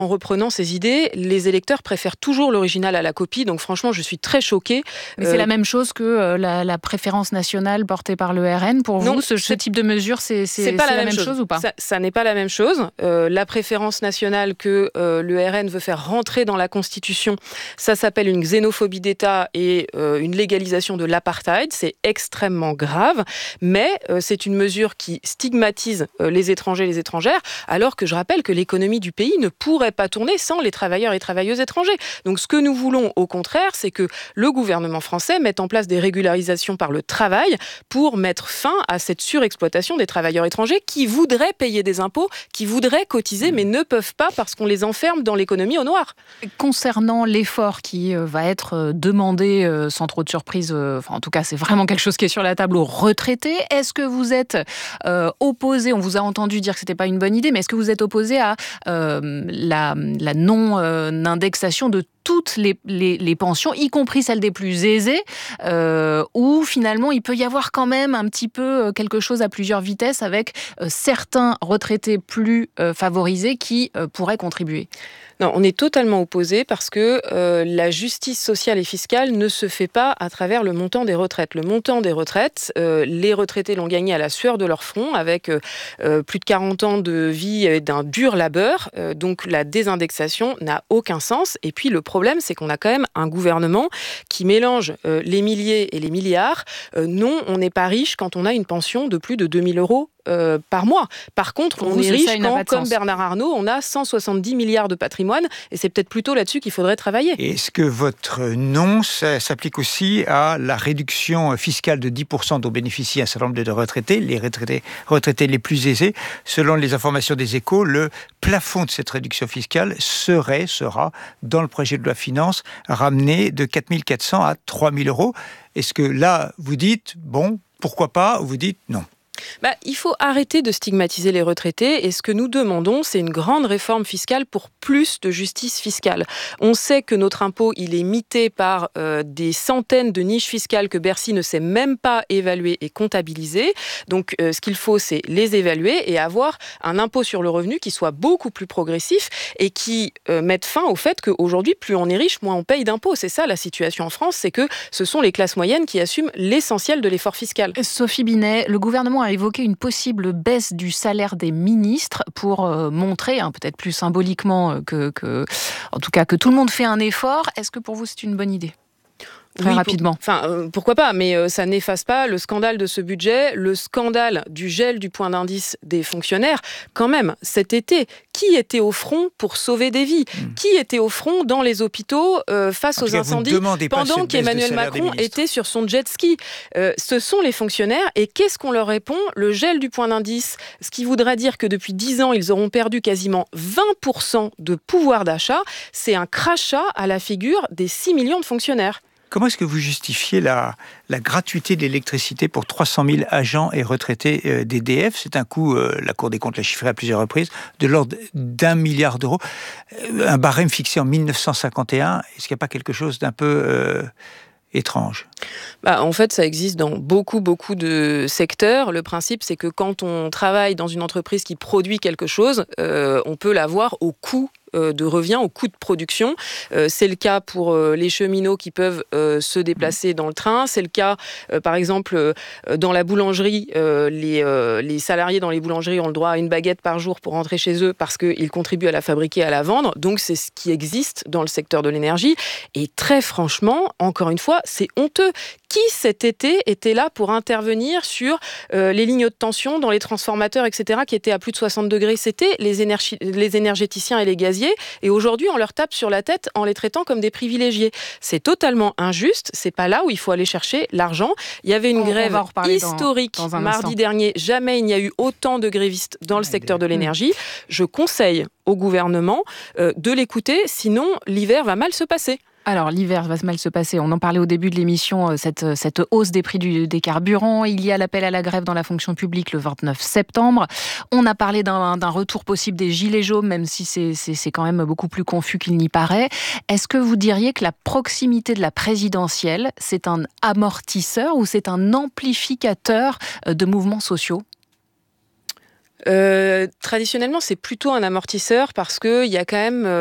En reprenant ces idées, les électeurs préfèrent toujours l'original à la copie. Donc franchement, je suis très choquée. Mais c'est la même chose que la préférence nationale portée par le RN. Pour vous, ce type de mesure, c'est pas la même chose ou pas ? Ça n'est pas la même chose. La préférence nationale que le RN veut faire rentrer dans la Constitution, ça s'appelle une xénophobie d'État et une légalisation de l'apartheid. C'est extrêmement grave, mais c'est une mesure qui stigmatise les étrangers et les étrangères, alors que je rappelle que l'économie du pays ne pourrait pas tourner sans les travailleurs et travailleuses étrangers. Donc ce que nous voulons au contraire, c'est que le gouvernement français mette en place des régularisations par le travail pour mettre fin à cette surexploitation des travailleurs étrangers qui voudraient payer des impôts, qui voudraient cotiser, mais ne peuvent pas parce qu'on les enferme dans l'économie au noir. Concernant l'effort qui va être demandé sans trop de surprise, en tout cas c'est vraiment quelque chose qui est sur la table aux retraités, est-ce que vous êtes opposé, on vous a entendu dire que c'était pas une bonne idée, mais est-ce que vous êtes opposé à la non-indexation de toutes les pensions, y compris celles des plus aisées, où finalement il peut y avoir quand même un petit peu quelque chose à plusieurs vitesses avec certains retraités plus favorisés qui pourraient contribuer ? Non, on est totalement opposés parce que la justice sociale et fiscale ne se fait pas à travers le montant des retraites. Le montant des retraites, les retraités l'ont gagné à la sueur de leur front avec plus de 40 ans de vie et d'un dur labeur. Donc la désindexation n'a aucun sens. Et puis le problème, c'est qu'on a quand même un gouvernement qui mélange les milliers et les milliards. Non, on n'est pas riche quand on a une pension de plus de 2000 € par mois. Par contre, on est riche quand, comme Bernard Arnault, on a 170 milliards de patrimoine, et c'est peut-être plutôt là-dessus qu'il faudrait travailler. Et est-ce que votre non s'applique aussi à la réduction fiscale de 10% dont bénéficient un certain nombre de retraités, les retraités les plus aisés? Selon les informations des Échos, le plafond de cette réduction fiscale sera, dans le projet de loi finances, ramené de 4 400 à 3 000 €. Est-ce que là, vous dites, bon, pourquoi pas, ou vous dites non? Il faut arrêter de stigmatiser les retraités et ce que nous demandons, c'est une grande réforme fiscale pour plus de justice fiscale. On sait que notre impôt, il est mité par des centaines de niches fiscales que Bercy ne sait même pas évaluer et comptabiliser. Donc, ce qu'il faut, c'est les évaluer et avoir un impôt sur le revenu qui soit beaucoup plus progressif et qui mette fin au fait qu'aujourd'hui, plus on est riche, moins on paye d'impôts. C'est ça la situation en France, c'est que ce sont les classes moyennes qui assument l'essentiel de l'effort fiscal. Sophie Binet, le gouvernement a évoqué une possible baisse du salaire des ministres pour montrer, peut-être plus symboliquement en tout cas que tout le monde fait un effort. Est-ce que pour vous c'est une bonne idée ? Très rapidement. Pourquoi pas, mais ça n'efface pas le scandale de ce budget, le scandale du gel du point d'indice des fonctionnaires. Quand même, cet été, qui était au front pour sauver des vies ? Qui était au front dans les hôpitaux face aux incendies pendant qu'Emmanuel Macron était sur son jet ski ? Ce sont les fonctionnaires, et qu'est-ce qu'on leur répond ? Le gel du point d'indice, ce qui voudrait dire que depuis 10 ans, ils auront perdu quasiment 20% de pouvoir d'achat. C'est un crachat à la figure des 6 millions de fonctionnaires. Comment est-ce que vous justifiez la gratuité de l'électricité pour 300 000 agents et retraités d'EDF ? C'est un coût, la Cour des comptes l'a chiffré à plusieurs reprises, de l'ordre d'1 milliard d'euros. Un barème fixé en 1951, est-ce qu'il n'y a pas quelque chose d'un peu étrange ? En fait, ça existe dans beaucoup de secteurs. Le principe, c'est que quand on travaille dans une entreprise qui produit quelque chose, on peut l'avoir au coût de revient, au coût de production. C'est le cas pour les cheminots qui peuvent se déplacer dans le train. C'est le cas, par exemple, dans la boulangerie. Les salariés dans les boulangeries ont le droit à une baguette par jour pour rentrer chez eux parce qu'ils contribuent à la fabriquer, à la vendre. Donc, c'est ce qui existe dans le secteur de l'énergie. Et très franchement, encore une fois, c'est honteux. Qui, cet été, était là pour intervenir sur les lignes de tension dans les transformateurs, etc., qui étaient à plus de 60 degrés ? C'était les énergéticiens et les gaziers. Et aujourd'hui, on leur tape sur la tête en les traitant comme des privilégiés. C'est totalement injuste. C'est pas là où il faut aller chercher l'argent. Il y avait une grève historique mardi dernier. Jamais il n'y a eu autant de grévistes dans le secteur de l'énergie. Je conseille au gouvernement de l'écouter, sinon l'hiver va mal se passer. Alors, l'hiver va mal se passer. On en parlait au début de l'émission, cette hausse des prix des carburants. Il y a l'appel à la grève dans la fonction publique le 29 septembre. On a parlé d'un retour possible des gilets jaunes, même si c'est quand même beaucoup plus confus qu'il n'y paraît. Est-ce que vous diriez que la proximité de la présidentielle, c'est un amortisseur ou c'est un amplificateur de mouvements sociaux ? Traditionnellement, c'est plutôt un amortisseur parce qu'il y a quand même